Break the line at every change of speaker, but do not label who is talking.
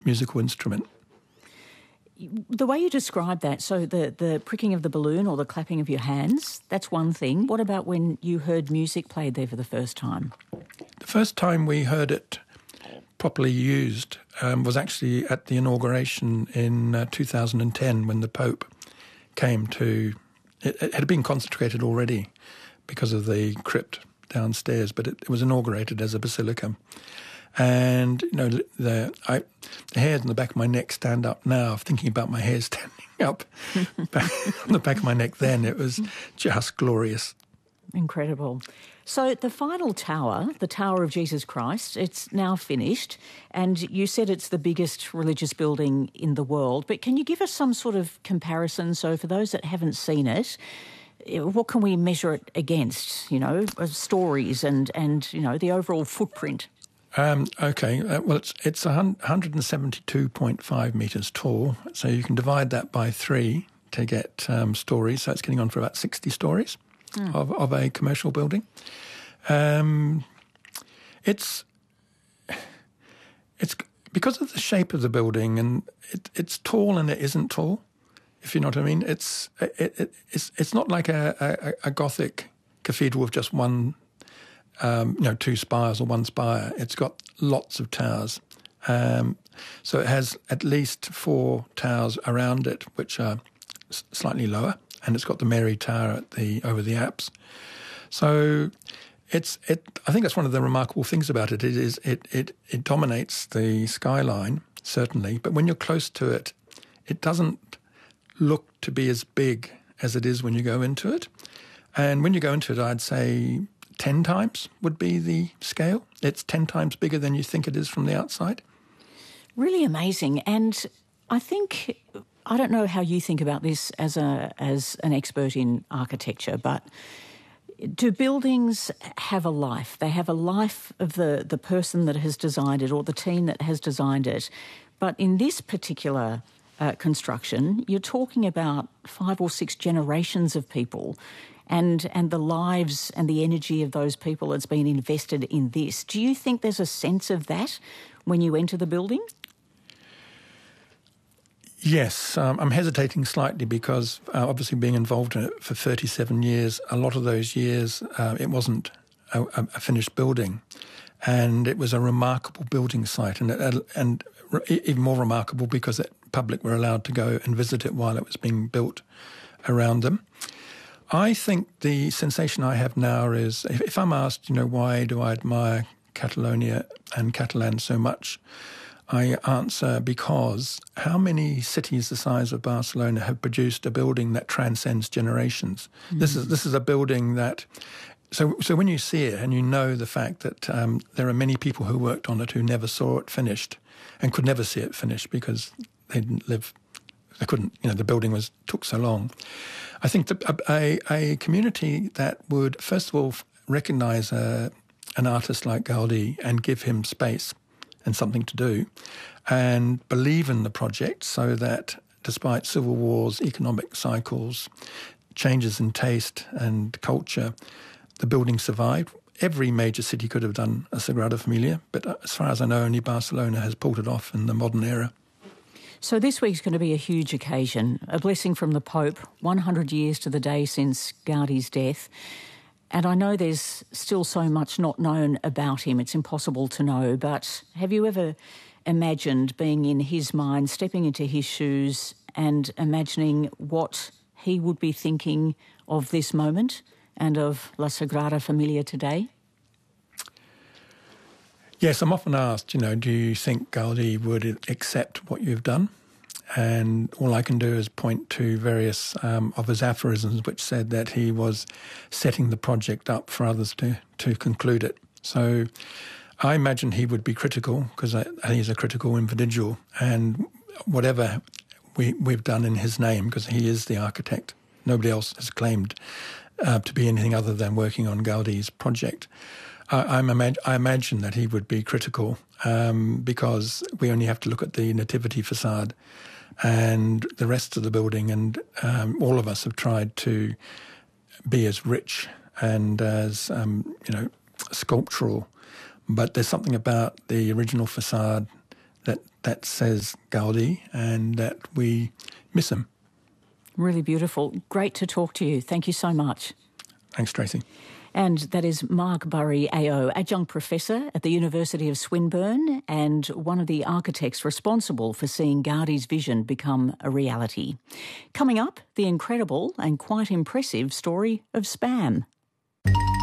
musical instrument.
The way you describe that, so the pricking of the balloon or the clapping of your hands, that's one thing. What about when you heard music played there for the first time?
The first time we heard it properly used was actually at the inauguration in 2010 when the Pope came to... It had been consecrated already because of the crypt downstairs, but it was inaugurated as a basilica. And, the hairs on the back of my neck stand up now. Thinking about my hair standing up on the back of my neck then, it was just glorious.
Incredible. So the final tower, the Tower of Jesus Christ, it's now finished, and you said it's the biggest religious building in the world. But can you give us some sort of comparison? So for those that haven't seen it, what can we measure it against, stories and the overall footprint?
Okay. Well, it's 172.5 metres tall, so you can divide that by 3 to get stories. So it's getting on for about 60 stories of a commercial building. It's because of the shape of the building, and it's tall and it isn't tall, if you know what I mean. It's not like a Gothic cathedral with just one. 2 spires or 1 spire. It's got lots of towers. So it has at least 4 towers around it, which are slightly lower, and it's got the Mary Tower over the apse. So I think that's one of the remarkable things about it. It dominates the skyline, certainly, but when you're close to it, it doesn't look to be as big as it is when you go into it. And when you go into it, I'd say 10 times would be the scale. It's 10 times bigger than you think it is from the outside. Really amazing.
And I don't know how you think about this as an expert in architecture, but do buildings have a life? They have a life of the person that has designed it or the team that has designed it. But in this particular construction, you're talking about 5 or 6 generations of people and the lives and the energy of those people that's been invested in this. Do you think there's a sense of that when you enter the building?
Yes, I'm hesitating slightly because obviously being involved in it for 37 years, a lot of those years it wasn't a finished building, and it was a remarkable building site, and even more remarkable because the public were allowed to go and visit it while it was being built around them. I think the sensation I have now is, if I'm asked, why do I admire Catalonia and Catalans so much, I answer because how many cities the size of Barcelona have produced a building that transcends generations? Mm. This is a building that... So when you see it and you know the fact that there are many people who worked on it who never saw it finished and could never see it finished because they didn't live... They couldn't, the building took so long. I think that a community that would, first of all, recognise an artist like Gaudí and give him space and something to do and believe in the project so that despite civil wars, economic cycles, changes in taste and culture, the building survived. Every major city could have done a Sagrada Familia, but as far as I know, only Barcelona has pulled it off in the modern era.
So this week's going to be a huge occasion, a blessing from the Pope, 100 years to the day since Gaudí's death. And I know there's still so much not known about him, it's impossible to know, but have you ever imagined being in his mind, stepping into his shoes and imagining what he would be thinking of this moment and of La Sagrada Familia today?
Yes, I'm often asked, do you think Gaudí would accept what you've done? And all I can do is point to various of his aphorisms which said that he was setting the project up for others to conclude it. So I imagine he would be critical because he's a critical individual, and whatever we've done in his name, because he is the architect, nobody else has claimed to be anything other than working on Gaudí's project. I imagine that he would be critical because we only have to look at the Nativity facade and the rest of the building, and all of us have tried to be as rich and as sculptural, but there's something about the original facade that that says Gaudi and that we miss him.
Really beautiful. Great to talk to you. Thank you so much.
Thanks, Tracy.
And that is Mark Burry AO, Adjunct Professor at the University of Swinburne and one of the architects responsible for seeing Gaudi's vision become a reality. Coming up, the incredible and quite impressive story of spam.